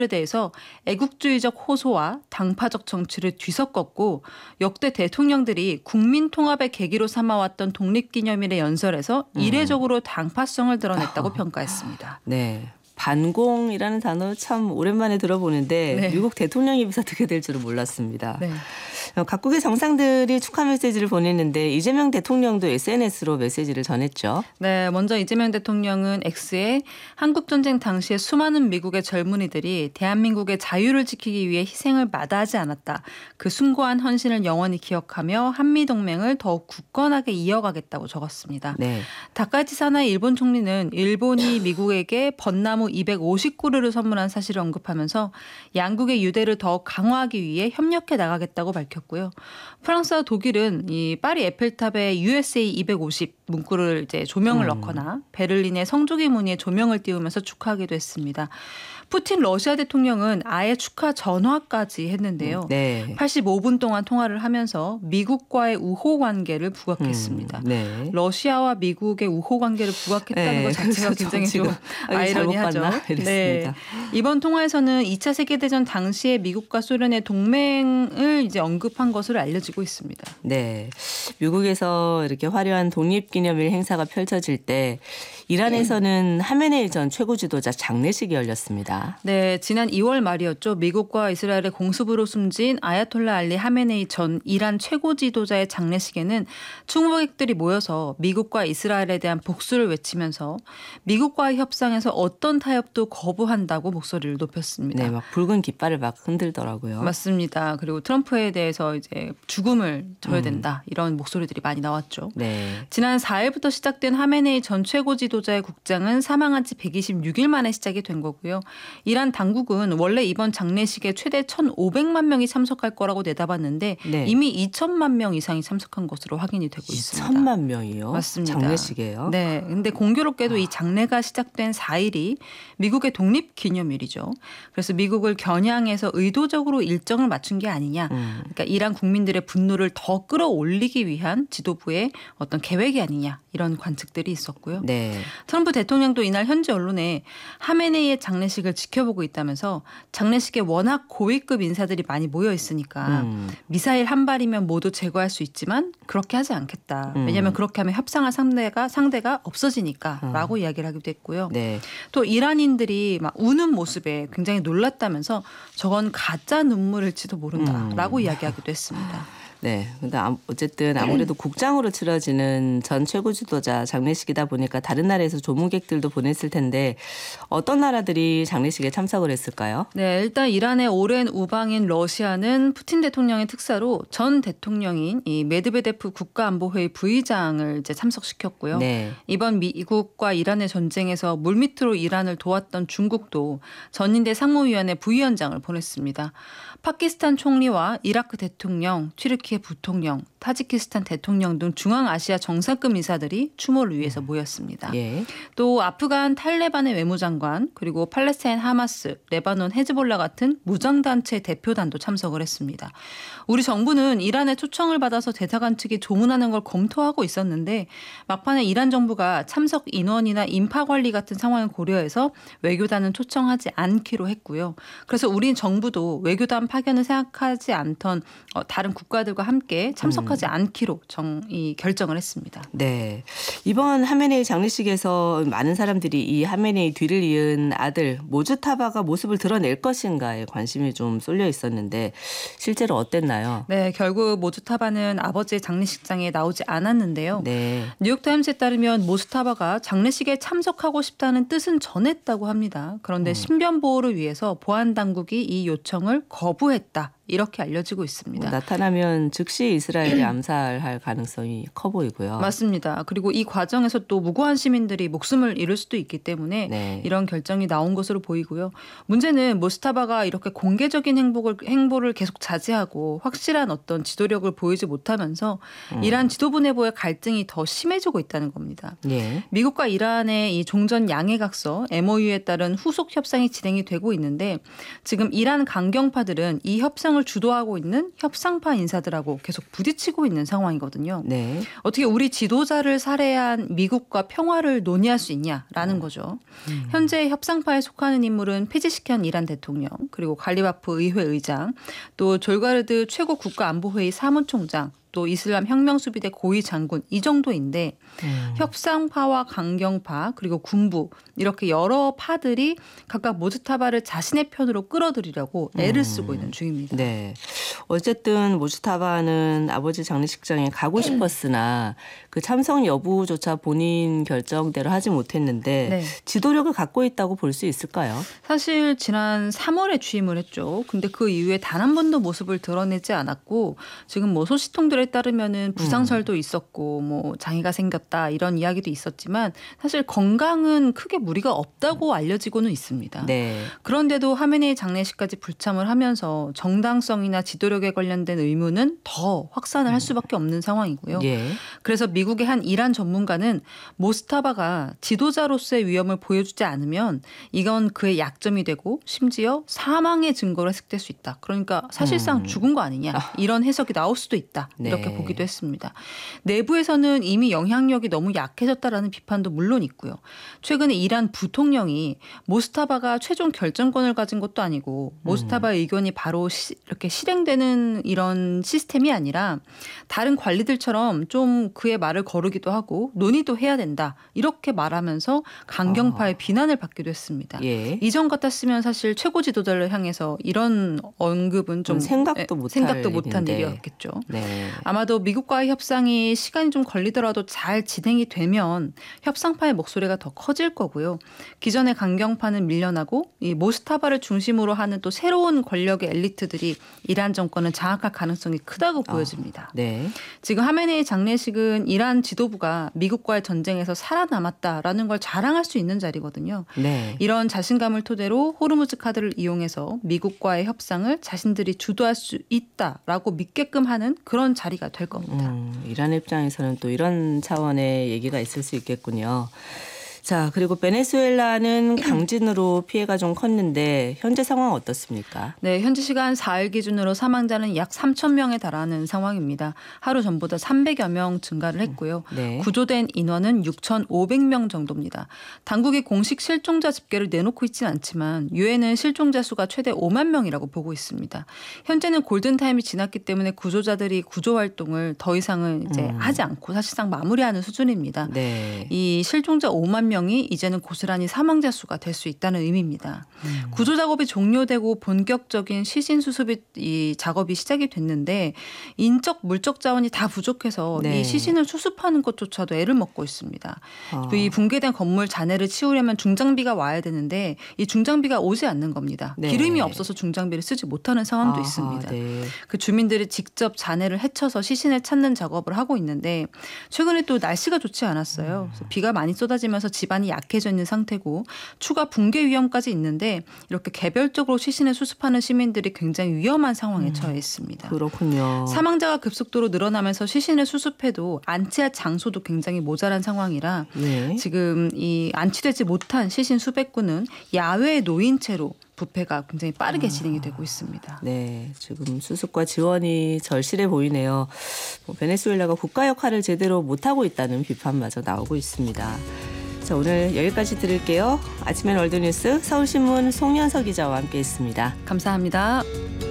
대해서 애국주의적 호소와 당파적 정치를 뒤섞었고 역대 대통령들이 국민 통합의 계기로 삼아왔던 독립기념일의 연설에서 이례적으로 당파성을 드러냈다고 평가했습니다. 네. 반공이라는 단어 참 오랜만에 들어보는데 네. 미국 대통령 입에서 듣게 될 줄은 몰랐습니다. 네. 각국의 정상들이 축하 메시지를 보냈는데 이재명 대통령도 SNS로 메시지를 전했죠. 네, 먼저 이재명 대통령은 X에 한국전쟁 당시에 수많은 미국의 젊은이들이 대한민국의 자유를 지키기 위해 희생을 마다하지 않았다. 그 숭고한 헌신을 영원히 기억하며 한미동맹을 더욱 굳건하게 이어가겠다고 적었습니다. 네. 다카이치 사나이 일본 총리는 일본이 미국에게 벚나무 250그루를 선물한 사실을 언급하면서 양국의 유대를 더욱 강화하기 위해 협력해 나가겠다고 밝혔고요. 프랑스와 독일은 이 파리 에펠탑에 USA 250 문구를 이제 조명을 넣거나 베를린의 성조기 무늬에 조명을 띄우면서 축하하기도 했습니다. 푸틴 러시아 대통령은 아예 축하 전화까지 했는데요. 네. 85분 동안 통화를 하면서 미국과의 우호 관계를 부각했습니다. 네. 러시아와 미국의 우호 관계를 부각했다는 네. 것 자체가 굉장히 좀 아이러니하죠. 네. 이번 통화에서는 2차 세계대전 당시에 미국과 소련의 동맹을 이제 언급한 것으로 알려지고 있습니다. 네. 미국에서 이렇게 화려한 독립기념일 행사가 펼쳐질 때 이란에서는 하메네이 전 최고 지도자 장례식이 열렸습니다. 네, 지난 2월 말이었죠. 미국과 이스라엘의 공습으로 숨진 아야톨라 알리 하메네이 전 이란 최고 지도자의 장례식에는 추모객들이 모여서 미국과 이스라엘에 대한 복수를 외치면서 미국과의 협상에서 어떤 타협도 거부한다고 목소리를 높였습니다. 네, 막 붉은 깃발을 막 흔들더라고요. 맞습니다. 그리고 트럼프에 대해서 이제 죽음을 져야 된다 이런 목소리들이 많이 나왔죠. 네. 지난 4일부터 시작된 하메네이 전 최고 지도자의 국장은 사망한 지 126일 만에 시작이 된 거고요. 이란 당국은 원래 이번 장례식에 최대 1,500만 명이 참석할 거라고 내다봤는데 네. 이미 2천만 명 이상이 참석한 것으로 확인이 되고 있습니다. 2천만 명이요? 맞습니다. 장례식이에요? 네. 근데 공교롭게도 이 장례가 시작된 4일이 미국의 독립기념일이죠. 그래서 미국을 겨냥해서 의도적으로 일정을 맞춘 게 아니냐. 그러니까 이란 국민들의 분노를 더 끌어올리기 위한 지도부의 어떤 계획이 아니냐. 이런 관측들이 있었고요. 네. 트럼프 대통령도 이날 현지 언론에 하메네이의 장례식을 지켜보고 있다면서 장례식에 워낙 고위급 인사들이 많이 모여 있으니까 미사일 한 발이면 모두 제거할 수 있지만 그렇게 하지 않겠다. 왜냐하면 그렇게 하면 협상할 상대가 없어지니까라고 이야기를 하기도 했고요. 네. 또 이란인들이 막 우는 모습에 굉장히 놀랐다면서 저건 가짜 눈물일지도 모른다라고 이야기하기도 했습니다. 네. 근데 어쨌든 아무래도 국장으로 치러지는 전 최고 지도자 장례식이다 보니까 다른 나라에서 조문객들도 보냈을 텐데 어떤 나라들이 장례식에 참석을 했을까요? 네, 일단 이란의 오랜 우방인 러시아는 푸틴 대통령의 특사로 전 대통령인 이 메드베데프 국가안보회의 부의장을 이제 참석시켰고요. 네. 이번 미국과 이란의 전쟁에서 물밑으로 이란을 도왔던 중국도 전인대 상무위원회 부위원장을 보냈습니다. 파키스탄 총리와 이라크 대통령, 튀르키예 부통령, 타지키스탄 대통령 등 중앙아시아 정상급 인사들이 추모를 위해서 모였습니다. 예. 또 아프간 탈레반의 외무장관 그리고 팔레스타인 하마스, 레바논 헤즈볼라 같은 무장단체 대표단도 참석을 했습니다. 우리 정부는 이란의 초청을 받아서 대사관 측이 조문하는 걸 검토하고 있었는데 막판에 이란 정부가 참석 인원이나 인파 관리 같은 상황을 고려해서 외교단은 초청하지 않기로 했고요. 그래서 우리 정부도 외교단 파견을 생각하지 않던 다른 국가들과 함께 참석하지 않기로 결정을 했습니다. 네. 이번 하메네이 장례식에서 많은 사람들이 이 하메네이 뒤를 이은 아들 모주타바가 모습을 드러낼 것인가에 관심이 좀 쏠려 있었는데 실제로 어땠나요? 네, 결국 모주타바는 아버지의 장례식장에 나오지 않았는데요. 네. 뉴욕타임스에 따르면 모주타바가 장례식에 참석하고 싶다는 뜻은 전했다고 합니다. 그런데 신변 보호를 위해서 보안 당국이 이 요청을 거부했다. 이렇게 알려지고 있습니다. 나타나면 즉시 이스라엘이 암살할 가능성이 커 보이고요. 맞습니다. 그리고 이 과정에서 또 무고한 시민들이 목숨을 잃을 수도 있기 때문에 네. 이런 결정이 나온 것으로 보이고요. 문제는 모스타바가 이렇게 공개적인 행보를 계속 자제하고 확실한 어떤 지도력을 보이지 못하면서 이란 지도부 내부의 갈등이 더 심해지고 있다는 겁니다. 예. 미국과 이란의 이 종전 양해각서 MOU에 따른 후속 협상이 진행이 되고 있는데 지금 이란 강경파들은 이 협상을 협상을 주도하고 있는 협상파 인사들하고 계속 부딪히고 있는 상황이거든요. 네. 어떻게 우리 지도자를 살해한 미국과 평화를 논의할 수 있냐라는 거죠. 현재 협상파에 속하는 인물은 피지시키한 이란 대통령, 그리고 갈리바프 의회 의장, 또 졸가르드 최고 국가안보회의 사무총장, 또 이슬람 혁명수비대 고위 장군 이 정도인데 협상파와 강경파 그리고 군부 이렇게 여러 파들이 각각 모즈타바를 자신의 편으로 끌어들이려고 애를 쓰고 있는 중입니다. 네. 어쨌든 모즈타바는 아버지 장례식장에 가고 싶었으나 그 참석 여부조차 본인 결정대로 하지 못했는데 네. 지도력을 갖고 있다고 볼 수 있을까요? 사실 지난 3월에 취임을 했죠. 근데 그 이후에 단 한 번도 모습을 드러내지 않았고 지금 뭐 소식통들에 따르면은 부상설도 있었고 뭐 장애가 생겼다 이런 이야기도 있었지만 사실 건강은 크게 무리가 없다고 알려지고는 있습니다. 네. 그런데도 하메네이 장례식까지 불참을 하면서 정당성이나 지도력에 관련된 의문은 더 확산을 할 수밖에 없는 상황이고요. 예. 그래서 미국의 한 이란 전문가는 모스타바가 지도자로서의 위험을 보여주지 않으면 이건 그의 약점이 되고 심지어 사망의 증거로 해석될 수 있다. 그러니까 사실상 죽은 거 아니냐 이런 해석이 나올 수도 있다. 이렇게 네. 보기도 했습니다. 내부에서는 이미 영향력이 너무 약해졌다라는 비판도 물론 있고요. 최근에 이란 부통령이 모스타바가 최종 결정권을 가진 것도 아니고 모스타바의 의견이 바로 이렇게 실행되는 이런 시스템이 아니라 다른 관리들처럼 좀 그의 말을 거르기도 하고 논의도 해야 된다. 이렇게 말하면서 강경파의 비난을 받기도 했습니다. 예. 이전 같았으면 사실 최고 지도자를 향해서 이런 언급은 좀 생각도 못한 일인데. 일이었겠죠. 네. 아마도 미국과의 협상이 시간이 좀 걸리더라도 잘 진행이 되면 협상파의 목소리가 더 커질 거고요. 기존의 강경파는 밀려나고 이 모스타바를 중심으로 하는 또 새로운 권력의 엘리트들이 이란 정권을 장악할 가능성이 크다고 보여집니다. 네. 지금 하메네이 장례식은 이란 지도부가 미국과의 전쟁에서 살아남았다라는 걸 자랑할 수 있는 자리거든요. 네. 이런 자신감을 토대로 호르무즈 카드를 이용해서 미국과의 협상을 자신들이 주도할 수 있다라고 믿게끔 하는 그런 자리가 될 겁니다. 이란 입장에서는 또 이런 차원의 얘기가 있을 수 있겠군요. 자, 그리고 베네수엘라는 강진으로 피해가 좀 컸는데 현재 상황 어떻습니까? 네, 현지 시간 4일 기준으로 사망자는 약 3천 명에 달하는 상황입니다. 하루 전보다 300여 명 증가를 했고요. 네. 구조된 인원은 6,500명 정도입니다. 당국이 공식 실종자 집계를 내놓고 있지는 않지만 유엔은 실종자 수가 최대 5만 명이라고 보고 있습니다. 현재는 골든타임이 지났기 때문에 구조자들이 구조 활동을 더 이상은 이제 하지 않고 사실상 마무리하는 수준입니다. 네. 이 실종자 5만 명이 이제는 고스란히 사망자 수가 될 수 있다는 의미입니다. 구조 작업이 종료되고 본격적인 시신 수습이 이 작업이 시작이 됐는데 인적 물적 자원이 다 부족해서 네. 이 시신을 수습하는 것조차도 애를 먹고 있습니다. 이 붕괴된 건물 잔해를 치우려면 중장비가 와야 되는데 이 중장비가 오지 않는 겁니다. 네. 기름이 없어서 중장비를 쓰지 못하는 상황도 있습니다. 네. 그 주민들이 직접 잔해를 헤쳐서 시신을 찾는 작업을 하고 있는데 최근에 또 날씨가 좋지 않았어요. 그래서 비가 많이 쏟아지면서 집안이 약해져 있는 상태고 추가 붕괴 위험까지 있는데 이렇게 개별적으로 시신을 수습하는 시민들이 굉장히 위험한 상황에 처해 있습니다. 그렇군요. 사망자가 급속도로 늘어나면서 시신을 수습해도 안치할 장소도 굉장히 모자란 상황이라 네. 지금 이 안치되지 못한 시신 수백 구는 야외에 놓인 채로 부패가 굉장히 빠르게 진행이 되고 있습니다. 네, 지금 수습과 지원이 절실해 보이네요. 베네수엘라가 국가 역할을 제대로 못하고 있다는 비판마저 나오고 있습니다. 자, 오늘 여기까지 들을게요. 아침엔 월드뉴스 서울신문 송연서 기자와 함께했습니다. 감사합니다.